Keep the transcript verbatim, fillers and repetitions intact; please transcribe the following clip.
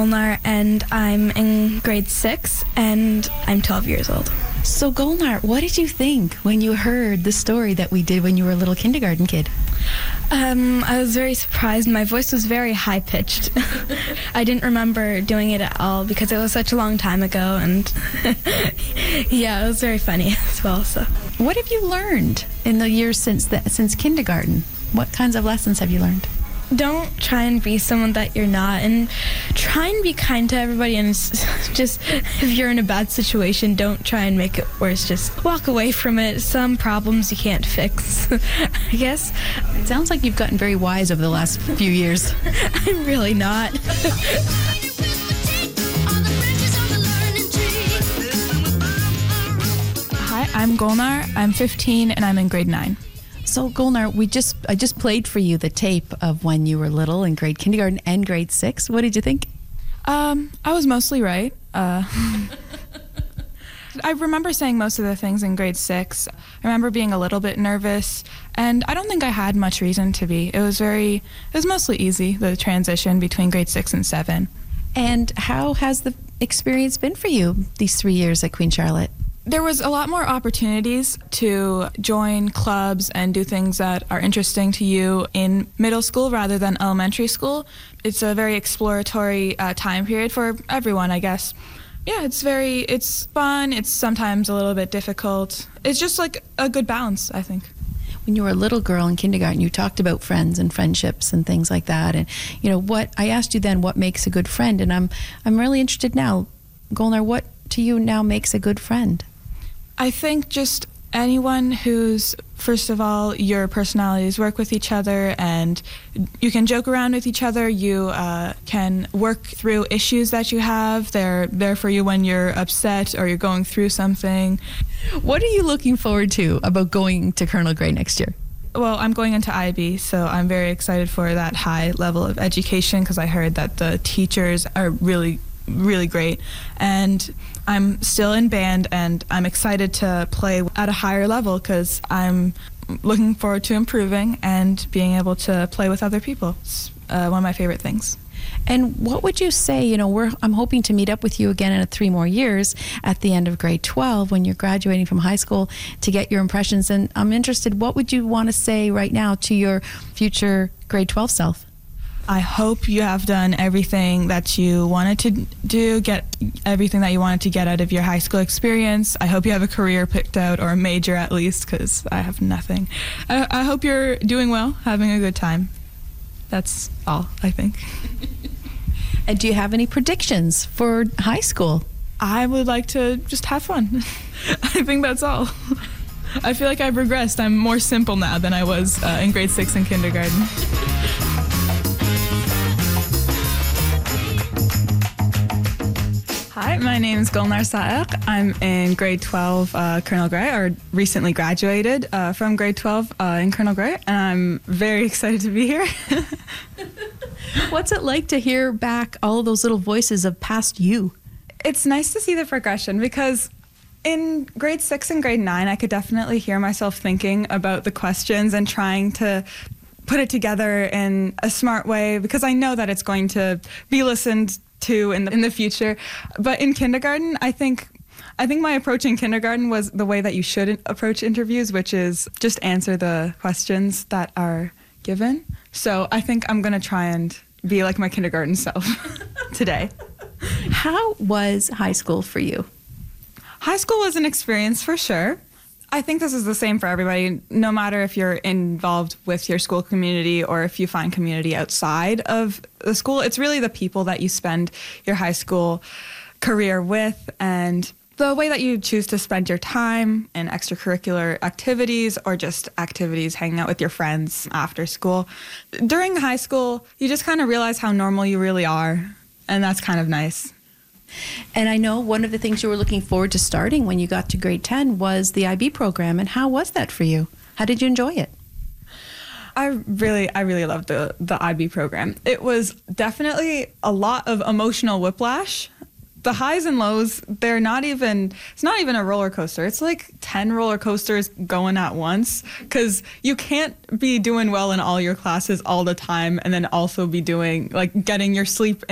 Golnar, and I'm in grade six, and I'm twelve years old. So Golnar, what did you think when you heard the story that we did when you were a little kindergarten kid? Um, I was very surprised. My voice was very high-pitched. I didn't remember doing it at all because it was such a long time ago, and yeah, it was very funny as well. So, what have you learned in the years since the, since kindergarten? What kinds of lessons have you learned? Don't try and be someone that you're not, and try and be kind to everybody, and just, if you're in a bad situation, don't try and make it worse. Just walk away from it. Some problems you can't fix, I guess. It sounds like you've gotten very wise over the last few years. I'm really not. Hi, I'm Golnar. I'm fifteen, and I'm in grade nine. So Golnar, we just I just played for you the tape of when you were little in grade kindergarten and grade six. What did you think? Um, I was mostly right. Uh, I remember saying most of the things in grade six. I remember being a little bit nervous, and I don't think I had much reason to be. It was very, it was mostly easy, the transition between grade six and seven. And how has the experience been for you these three years at Queen Charlotte? There was a lot more opportunities to join clubs and do things that are interesting to you in middle school rather than elementary school. It's a very exploratory uh, time period for everyone, I guess. Yeah, it's very, it's fun. It's sometimes a little bit difficult. It's just like a good balance, I think. When you were a little girl in kindergarten, you talked about friends and friendships and things like that. And, you know, what I asked you then, what makes a good friend? And I'm, I'm really interested now, Golnar, what to you now makes a good friend? I think just anyone who's, first of all, your personalities work with each other and you can joke around with each other. You uh, can work through issues that you have. They're there for you when you're upset or you're going through something. What are you looking forward to about going to Colonel Grey next year? Well, I'm going into I B, so I'm very excited for that high level of education because I heard that the teachers are really really great, and I'm still in band and I'm excited to play at a higher level because I'm looking forward to improving and being able to play with other people. It's uh, one of my favorite things. And what would you say, you know, we're I'm hoping to meet up with you again in three more years at the end of grade twelve when you're graduating from high school to get your impressions, and I'm interested, what would you want to say right now to your future grade twelve self? I hope you have done everything that you wanted to do, get everything that you wanted to get out of your high school experience. I hope you have a career picked out, or a major at least, because I have nothing. I, I hope you're doing well, having a good time. That's all, I think. And do you have any predictions for high school? I would like to just have fun. I think that's all. I feel like I've regressed. I'm more simple now than I was uh, in grade six and kindergarten. Hi, my name is Golnar Saeq. I'm in grade twelve, uh, Colonel Grey, or recently graduated uh, from grade twelve uh, in Colonel Grey, and I'm very excited to be here. What's it like to hear back all of those little voices of past you? It's nice to see the progression because in grade six and grade nine, I could definitely hear myself thinking about the questions and trying to put it together in a smart way because I know that it's going to be listened to in the, in the future. But in kindergarten, I think I think my approach in kindergarten was the way that you should approach interviews, which is just answer the questions that are given. So I think I'm going to try and be like my kindergarten self today. How was high school for you? High school was an experience for sure. I think this is the same for everybody, no matter if you're involved with your school community or if you find community outside of the school. It's really the people that you spend your high school career with and the way that you choose to spend your time in extracurricular activities or just activities hanging out with your friends after school. During high school, you just kind of realize how normal you really are, and that's kind of nice. And I know one of the things you were looking forward to starting when you got to grade ten was the I B program. And how was that for you? How did you enjoy it? I really, I really loved the, the I B program. It was definitely a lot of emotional whiplash. The highs and lows, they're not even, it's not even a roller coaster. It's like ten roller coasters going at once because you can't be doing well in all your classes all the time and then also be doing, like getting your sleep